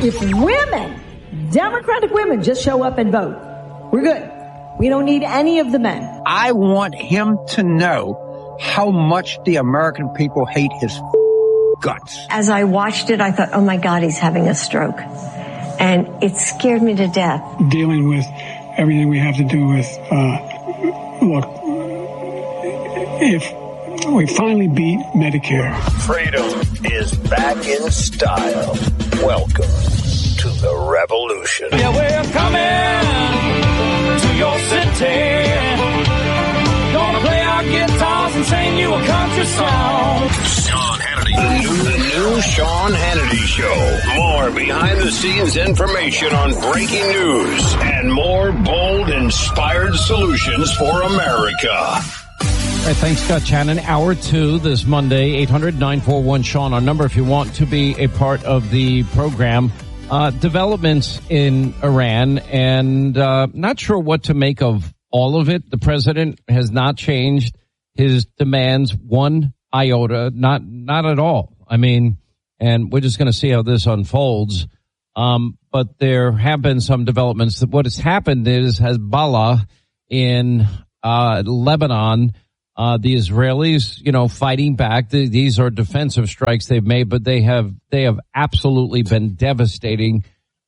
If women, Democratic women, just show up and vote, we're good. We don't need any of the men. I want him to know how much the American people hate his guts. As I watched it, I thought, oh my God, he's having a stroke. And it scared me to death. Dealing with everything we have to do with, look, if we finally beat Medicare. Freedom is back in style. Welcome to the revolution. Yeah, we're coming to your city. Gonna play our guitars and sing you a country song. Sean Hannity. The new Sean Hannity Show. More behind-the-scenes information on breaking news and more bold, inspired solutions for America. All right, thanks, Scott Shannon. Hour 2 this Monday, 800-941-SEAN, our number if you want to be a part of the program. Developments in Iran, and not sure what to make of all of it. The president has not changed his demands one iota, not at all. I mean, and we're just going to see how this unfolds. But there have been some developments. What has happened is Hezbollah in Lebanon, the Israelis, fighting back. These are defensive strikes they've made, but they have absolutely been devastating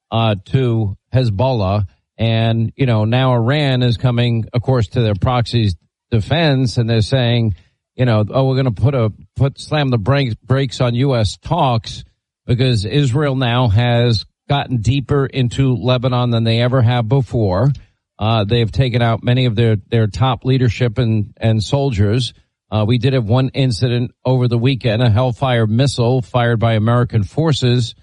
to Hezbollah. And now Iran is coming, of course, to their proxy's defense, and they're saying, we're going to slam the brakes on U.S. talks because Israel now has gotten deeper into Lebanon than they ever have before. They have taken out many of their top leadership and soldiers. We did have one incident over the weekend, a Hellfire missile fired by American forces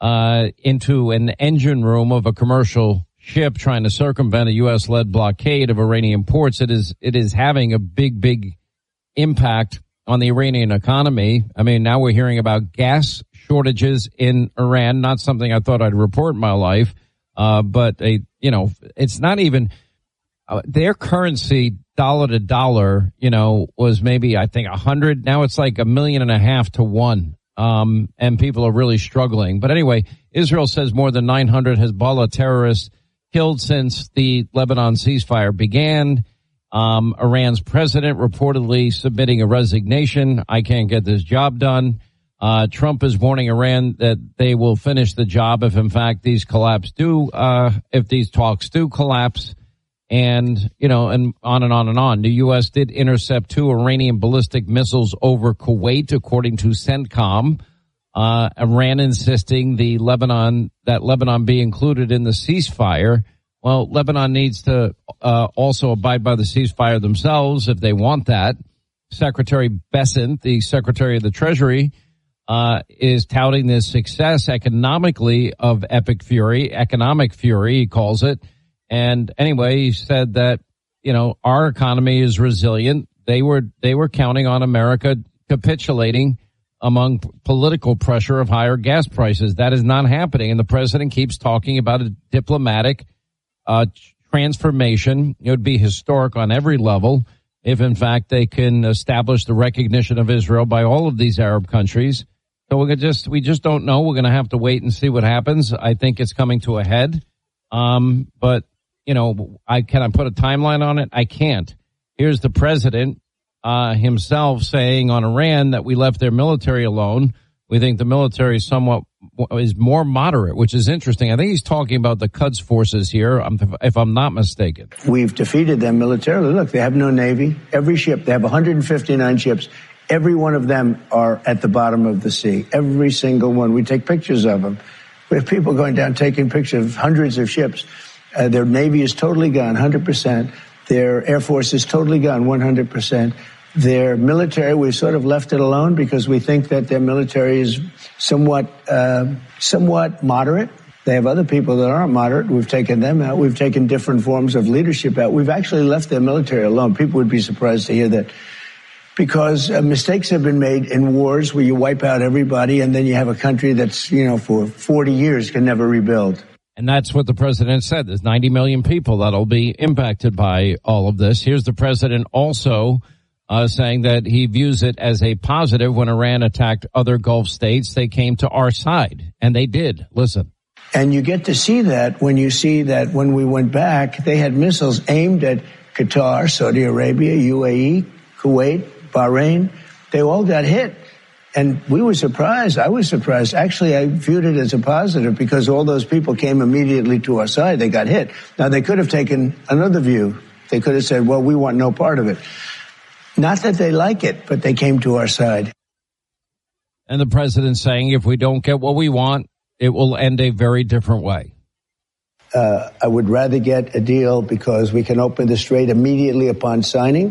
into an engine room of a commercial ship trying to circumvent a U.S.-led blockade of Iranian ports. It is having a big impact on the Iranian economy. I mean, now we're hearing about gas shortages in Iran, not something I thought I'd report in my life. But it's not even their currency dollar to dollar, was maybe, I think 100. Now it's like 1.5 million to 1. And people are really struggling. But anyway, Israel says more than 900 Hezbollah terrorists killed since the Lebanon ceasefire began. Iran's president reportedly submitting a resignation. I can't get this job done. Trump is warning Iran that they will finish the job if, in fact, if these talks do collapse, and and on and on and on. The U.S. did intercept 2 Iranian ballistic missiles over Kuwait, according to CENTCOM. Iran insisting that Lebanon be included in the ceasefire. Well, Lebanon needs to also abide by the ceasefire themselves if they want that. Secretary Bessent, the Secretary of the Treasury, is touting this success economically of economic fury, he calls it. And anyway, he said that, our economy is resilient. They were counting on America capitulating among political pressure of higher gas prices. That is not happening. And the president keeps talking about a diplomatic transformation. It would be historic on every level if, in fact, they can establish the recognition of Israel by all of these Arab countries. So we just don't know. We're going to have to wait and see what happens. I think it's coming to a head. But can I put a timeline on it? I can't. Here's the president himself saying on Iran that we left their military alone. We think the military is more moderate, which is interesting. I think he's talking about the Quds forces here, if I'm not mistaken. We've defeated them militarily. Look, they have no navy. Every ship, they have 159 ships. Every one of them are at the bottom of the sea. Every single one. We take pictures of them. We have people going down taking pictures of hundreds of ships. Their navy is totally gone, 100%. Their air force is totally gone, 100%. Their military, we've sort of left it alone because we think that their military is somewhat moderate. They have other people that aren't moderate. We've taken them out. We've taken different forms of leadership out. We've actually left their military alone. People would be surprised to hear that, because mistakes have been made in wars where you wipe out everybody and then you have a country that's, for 40 years can never rebuild. And that's what the president said. There's 90 million people that'll be impacted by all of this. Here's the president also saying that he views it as a positive when Iran attacked other Gulf states. They came to our side, and they did. Listen. And you get to see that when you see that when we went back, they had missiles aimed at Qatar, Saudi Arabia, UAE, Kuwait, Bahrain. They all got hit. And we were surprised. I was surprised. Actually, I viewed it as a positive because all those people came immediately to our side. They got hit. Now, they could have taken another view. They could have said, well, we want no part of it. Not that they like it, but they came to our side. And the president's saying if we don't get what we want, it will end a very different way. I would rather get a deal because we can open the strait immediately upon signing.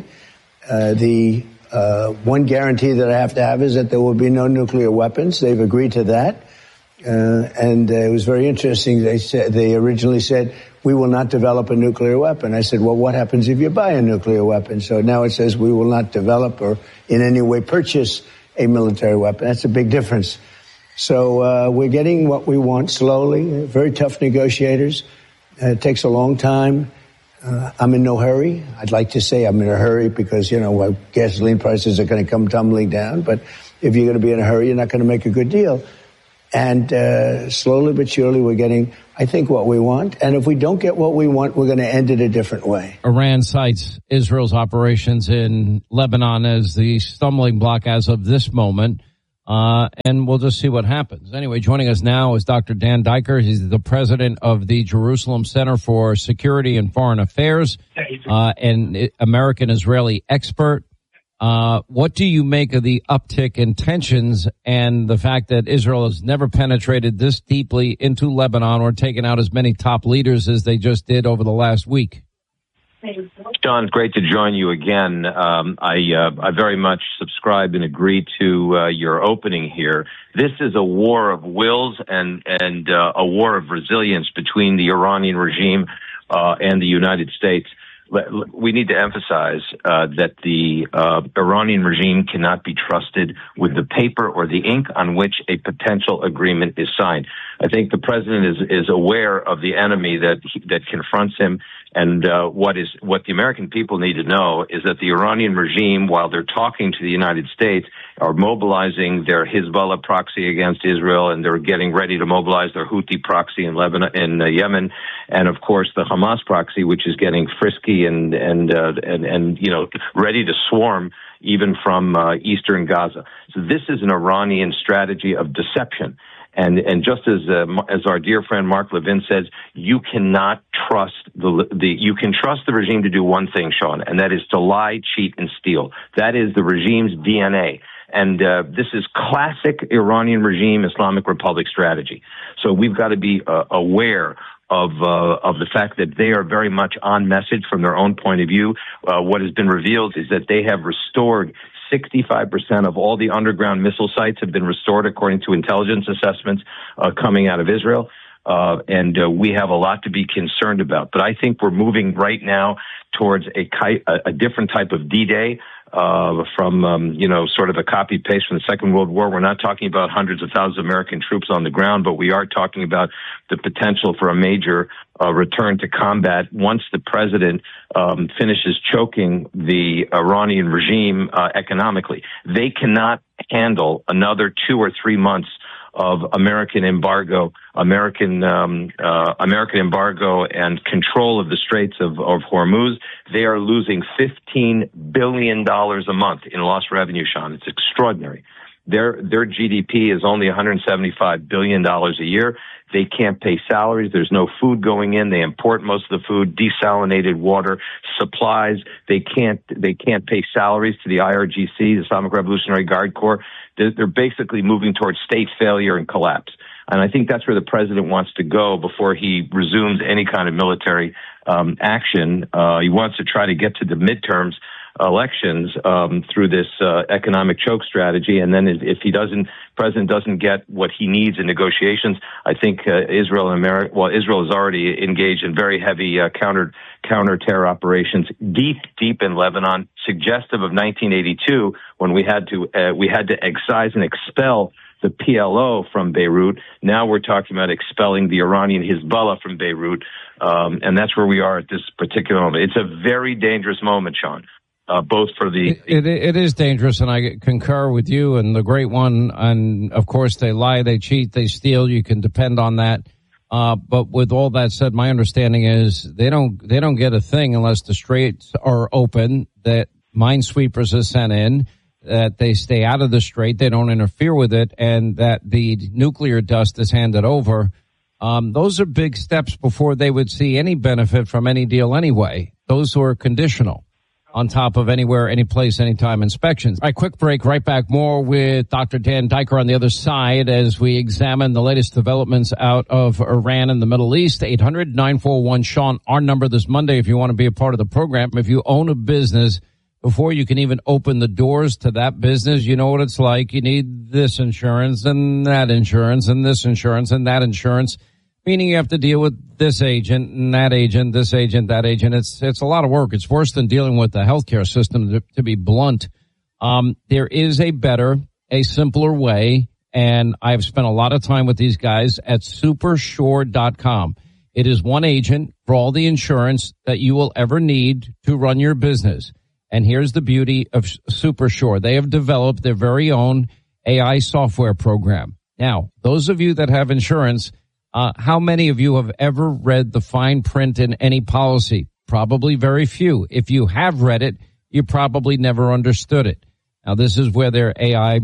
One guarantee that I have to have is that there will be no nuclear weapons. They've agreed to that. And it was very interesting. They originally said, we will not develop a nuclear weapon. I said, well, what happens if you buy a nuclear weapon? So now it says we will not develop or in any way purchase a military weapon. That's a big difference. So we're getting what we want slowly. Very tough negotiators. It takes a long time. I'm in no hurry. I'd like to say I'm in a hurry because, gasoline prices are going to come tumbling down. But if you're going to be in a hurry, you're not going to make a good deal. And slowly but surely we're getting, I think, what we want. And if we don't get what we want, we're going to end it a different way. Iran cites Israel's operations in Lebanon as the stumbling block as of this moment. And we'll just see what happens. Anyway, joining us now is Dr. Dan Diker. He's the president of the Jerusalem Center for Security and Foreign Affairs, and American-Israeli expert. What do you make of the uptick in tensions and the fact that Israel has never penetrated this deeply into Lebanon or taken out as many top leaders as they just did over the last week? John, it's great to join you again. I very much subscribe and agree to your opening here. This is a war of wills and a war of resilience between the Iranian regime and the United States. We need to emphasize that the Iranian regime cannot be trusted with the paper or the ink on which a potential agreement is signed. I think the president is aware of the enemy that confronts him. And what the American people need to know is that the Iranian regime, while they're talking to the United States, are mobilizing their Hezbollah proxy against Israel, and they're getting ready to mobilize their Houthi proxy in Lebanon, in Yemen, and of course the Hamas proxy, which is getting frisky and ready to swarm even from eastern Gaza. So this is an Iranian strategy of deception. And just as our dear friend Mark Levin says, you cannot trust you can trust the regime to do one thing, Sean, and that is to lie, cheat, and steal. That is the regime's DNA. And this is classic Iranian regime, Islamic Republic strategy. So we've got to be aware of the fact that they are very much on message from their own point of view. What has been revealed is that they have restored 65% of all the underground missile sites have been restored according to intelligence assessments coming out of Israel. And we have a lot to be concerned about. But I think we're moving right now towards a different type of D-Day from sort of a copy-paste from the Second World War. We're not talking about hundreds of thousands of American troops on the ground, but we are talking about the potential for a major return to combat once the president finishes choking the Iranian regime economically. They cannot handle another 2 or 3 months of American embargo and control of the Straits of Hormuz. They are losing $15 billion a month in lost revenue, Sean. It's extraordinary. Their GDP is only $175 billion a year. They can't pay salaries. There's no food going in. They import most of the food, desalinated water, supplies. They can't pay salaries to the IRGC, the Islamic Revolutionary Guard Corps. They're basically moving towards state failure and collapse. And I think that's where the president wants to go before he resumes any kind of military action. He wants to try to get to the midterms elections through this economic choke strategy, and then if president doesn't get what he needs in negotiations, I think Israel is already engaged in very heavy counter-terror operations deep in Lebanon, suggestive of 1982 when we had to excise and expel the PLO from Beirut. Now we're talking about expelling the Iranian Hezbollah from Beirut, and that's where we are at this particular moment. It's a very dangerous moment, Sean. Both for the... It is dangerous, and I concur with you and the great one. And, of course, they lie, they cheat, they steal. You can depend on that. But with all that said, my understanding is they don't get a thing unless the straits are open, that minesweepers are sent in, that they stay out of the strait, they don't interfere with it, and that the nuclear dust is handed over. Those are big steps before they would see any benefit from any deal anyway. Those who are conditional on top of anywhere, any place, anytime inspections. All right, quick break. Right back. More with Dr. Dan Diker on the other side as we examine the latest developments out of Iran and the Middle East. 800-941-SEAN, our number this Monday if you want to be a part of the program. If you own a business, before you can even open the doors to that business, you know what it's like. You need this insurance and that insurance and this insurance and that insurance, meaning you have to deal with this agent and that agent, this agent, that agent. It's a lot of work. It's worse than dealing with the healthcare system, to be blunt. There is a better, a simpler way, and I've spent a lot of time with these guys at Supersure.com. It is one agent for all the insurance that you will ever need to run your business. And here's the beauty of Supersure. They have developed their very own AI software program. Now, those of you that have insurance, how many of you have ever read the fine print in any policy? Probably very few. If you have read it, you probably never understood it. Now, this is where their AI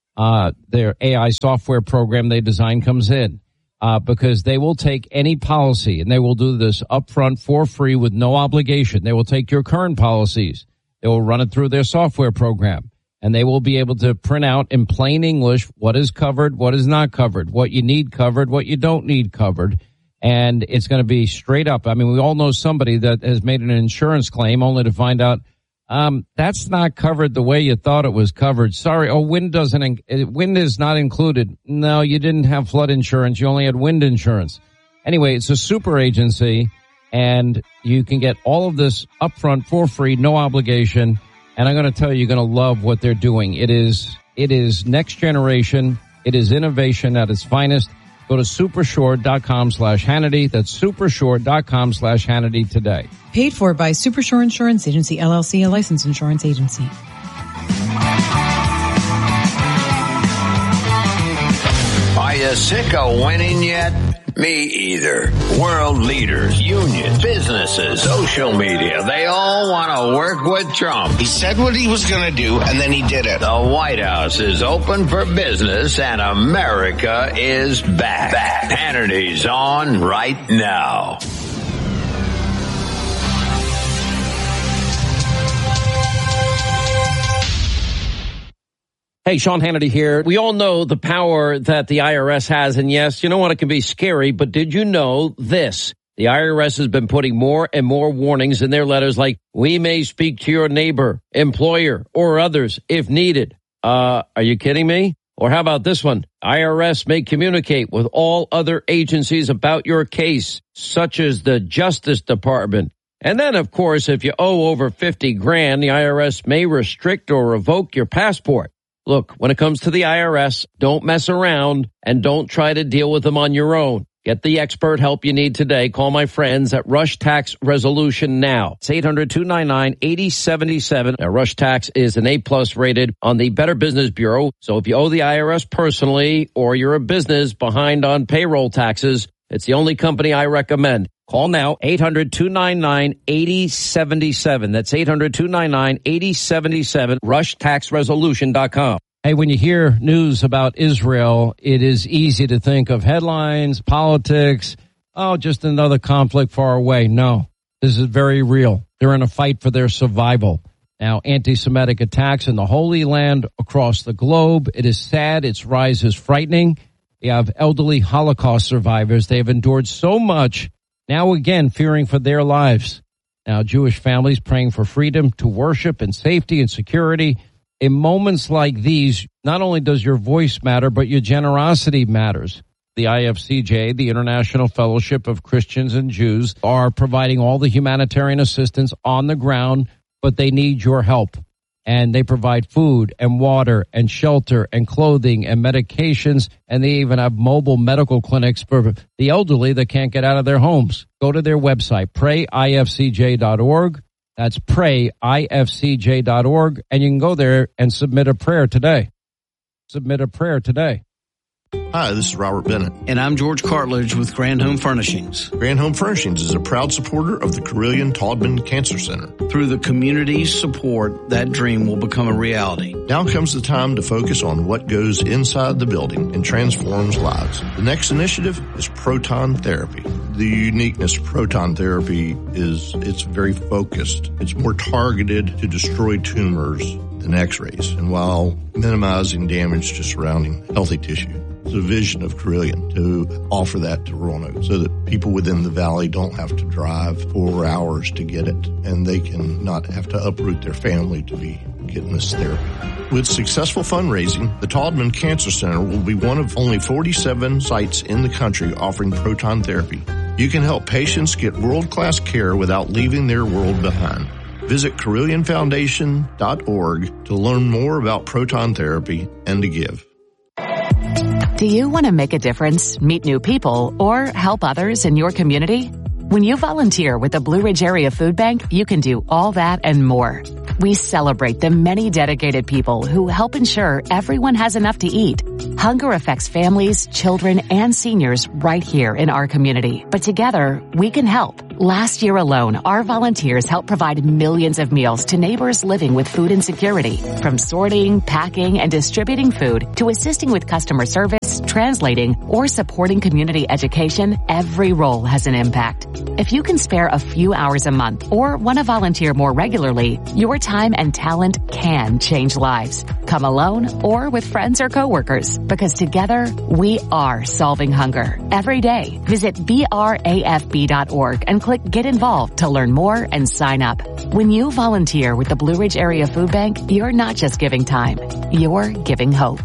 software program they design comes in, because they will take any policy and they will do this upfront for free with no obligation. They will take your current policies. They will run it through their software program, and they will be able to print out in plain English what is covered, what is not covered, what you need covered, what you don't need covered. And it's going to be straight up. I mean, we all know somebody that has made an insurance claim only to find out, that's not covered the way you thought it was covered. Sorry. Oh, wind is not included. No, you didn't have flood insurance. You only had wind insurance. Anyway, it's a super agency, and you can get all of this upfront for free, no obligation. And I'm going to tell you, you're going to love what they're doing. It is next generation. It is innovation at its finest. Go to Supersure.com/Hannity. That's Supersure.com/Hannity today. Paid for by Supersure Insurance Agency, LLC, a licensed insurance agency. Are you sick of winning yet? Me either. World leaders, unions, businesses, social media, they all want to work with Trump. He said what he was going to do, and then he did it. The White House is open for business, and America is back. Hannity's on right now. Hey, Sean Hannity here. We all know the power that the IRS has, and yes, you know what, it can be scary, but did you know this? The IRS has been putting more and more warnings in their letters like, we may speak to your neighbor, employer, or others if needed. Are you kidding me? Or how about this one? IRS may communicate with all other agencies about your case, such as the Justice Department. And then, of course, if you owe over $50,000, the IRS may restrict or revoke your passport. Look, when it comes to the IRS, don't mess around and don't try to deal with them on your own. Get the expert help you need today. Call my friends at Rush Tax Resolution now. It's 800-299-8077. Now, Rush Tax is an A+ rated on the Better Business Bureau. So if you owe the IRS personally or you're a business behind on payroll taxes, it's the only company I recommend. Call now, 800-299-8077. That's 800-299-8077, rushtaxresolution.com. Hey, when you hear news about Israel, it is easy to think of headlines, politics, just another conflict far away. No, this is very real. They're in a fight for their survival. Now, anti-Semitic attacks in the Holy Land across the globe. It is sad. Its rise is frightening. You have elderly Holocaust survivors. They have endured so much. Now again, fearing for their lives. Now, Jewish families praying for freedom to worship and safety and security. In moments like these, not only does your voice matter, but your generosity matters. The IFCJ, the International Fellowship of Christians and Jews, are providing all the humanitarian assistance on the ground, but they need your help. And they provide food and water and shelter and clothing and medications, and they even have mobile medical clinics for the elderly that can't get out of their homes. Go to their website, prayifcj.org. That's prayifcj.org, and you can go there and submit a prayer today. Submit a prayer today. Hi, this is Robert Bennett. And I'm George Cartledge with Grand Home Furnishings. Grand Home Furnishings is a proud supporter of the Carilion Taubman Cancer Center. Through the community's support, that dream will become a reality. Now comes the time to focus on what goes inside the building and transforms lives. The next initiative is proton therapy. The uniqueness of proton therapy is it's very focused. It's more targeted to destroy tumors than X-rays, and while minimizing damage to surrounding healthy tissue. It's a vision of Carilion to offer that to Roanoke so that people within the valley don't have to drive 4 hours to get it, and they can not have to uproot their family to be getting this therapy. With successful fundraising, the Taubman Cancer Center will be one of only 47 sites in the country offering proton therapy. You can help patients get world-class care without leaving their world behind. Visit CarillionFoundation.org to learn more about proton therapy and to give. Do you want to make a difference, meet new people, or help others in your community? When you volunteer with the Blue Ridge Area Food Bank, you can do all that and more. We celebrate the many dedicated people who help ensure everyone has enough to eat. Hunger affects families, children, and seniors right here in our community. But together, we can help. Last year alone, our volunteers helped provide millions of meals to neighbors living with food insecurity. From sorting, packing, and distributing food to assisting with customer service, translating, or supporting community education, every role has an impact. If you can spare a few hours a month or want to volunteer more regularly, your time and talent can change lives. Come alone or with friends or coworkers, because together we are solving hunger. Every day, visit BRAFB.org and click Get Involved to learn more and sign up. When you volunteer with the Blue Ridge Area Food Bank, you're not just giving time, you're giving hope.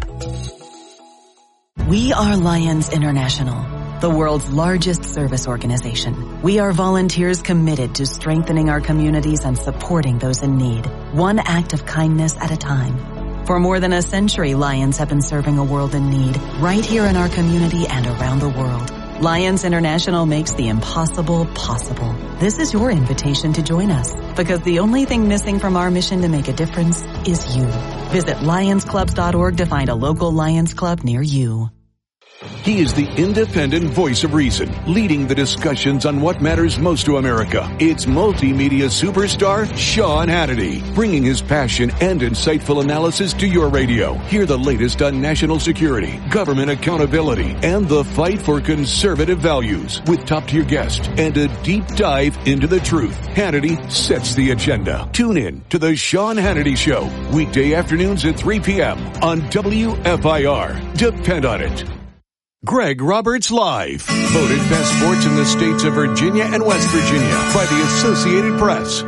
We are Lions International, the world's largest service organization. We are volunteers committed to strengthening our communities and supporting those in need, one act of kindness at a time. For more than a century, Lions have been serving a world in need right here in our community and around the world. Lions International makes the impossible possible. This is your invitation to join us, because the only thing missing from our mission to make a difference is you. Visit lionsclubs.org to find a local Lions Club near you. He is the independent voice of reason, leading the discussions on what matters most to America. It's multimedia superstar Sean Hannity, bringing his passion and insightful analysis to your radio. Hear the latest on national security, government accountability, and the fight for conservative values with top-tier guests and a deep dive into the truth. Hannity sets the agenda. Tune in to the Sean Hannity Show, weekday afternoons at 3 p.m. on WFIR. Depend on it. Greg Roberts Live, voted best sports in the states of Virginia and West Virginia by the Associated Press.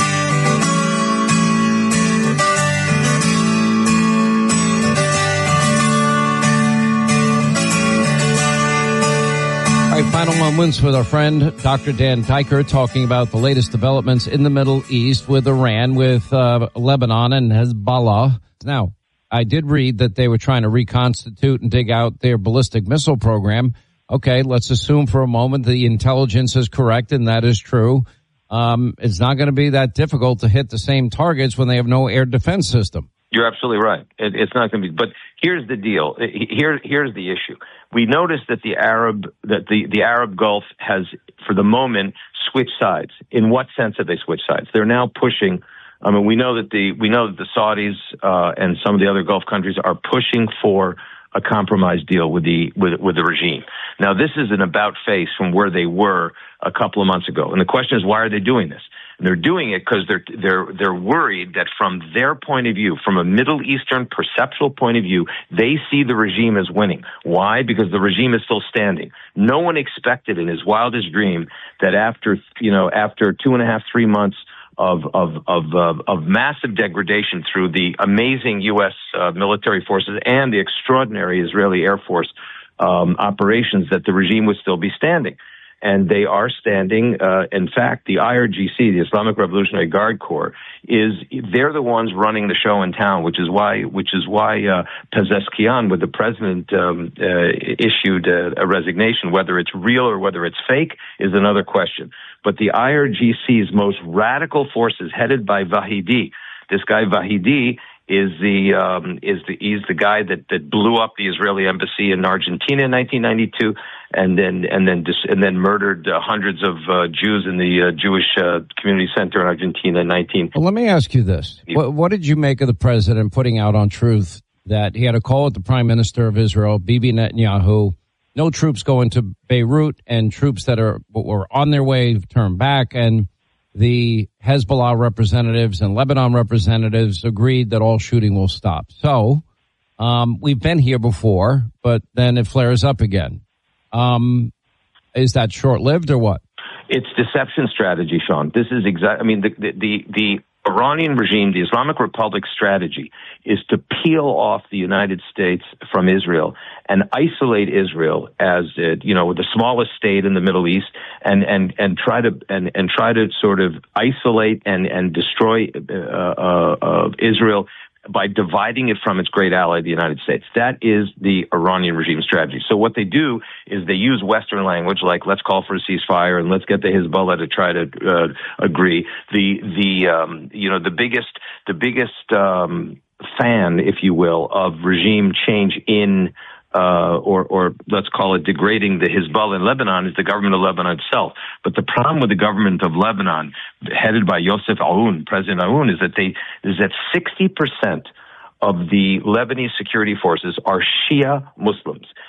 All right, final moments with our friend Dr. Dan Diker talking about the latest developments in the Middle East with Iran, with Lebanon and Hezbollah. Now, I did read that they were trying to reconstitute and dig out their ballistic missile program. Okay, let's assume for a moment the intelligence is correct, and that is true. It's not going to be that difficult to hit the same targets when they have no air defense system. You're absolutely right. It's not going to be. But here's the deal. Here's the issue. We noticed that the Arab Gulf has, for the moment, switched sides. In what sense have they switched sides? They're now pushing. I mean, we know that the Saudis and some of the other Gulf countries are pushing for a compromise deal with the regime. Now, this is an about face from where they were a couple of months ago, and the question is, why are they doing this? And they're doing it because they're worried that from their point of view, from a Middle Eastern perceptual point of view, they see the regime as winning. Why? Because the regime is still standing. No one expected in his wildest dream that after 2.5, 3 months of massive degradation through the amazing U.S. Military forces and the extraordinary Israeli Air Force operations, that the regime would still be standing. And they are standing. In fact, the IRGC, the Islamic Revolutionary Guard Corps, they're the ones running the show in town, which is why Pezeshkian, with the president, issued a resignation. Whether it's real or whether it's fake is another question. But the IRGC's most radical forces, headed by Vahidi, this guy Vahidi he's the guy that blew up the Israeli embassy in Argentina in 1992, and then murdered hundreds of Jews in the Jewish community center in Argentina in 19. Well, let me ask you this: what did you make of the president putting out on Truth that he had a call with the Prime Minister of Israel, Bibi Netanyahu? No troops going to Beirut, and troops that were on their way turned back, and the Hezbollah representatives and Lebanon representatives agreed that all shooting will stop. So we've been here before, but then it flares up again. Is that short-lived or what? It's deception strategy, Sean. This is exactly. I mean, the Iranian regime, the Islamic Republic strategy, is to peel off the United States from Israel and isolate Israel as the smallest state in the Middle East, and try to sort of isolate and destroy Israel by dividing it from its great ally, the United States. That is the Iranian regime strategy. So what they do is they use Western language, like let's call for a ceasefire and let's get the Hezbollah to try to agree. The biggest fan, if you will, of regime change in or let's call it degrading the Hezbollah in Lebanon, is the government of Lebanon itself. But the problem with the government of Lebanon, headed by Yousef Aoun, President Aoun, is that 60% of the Lebanese security forces are Shia Muslims.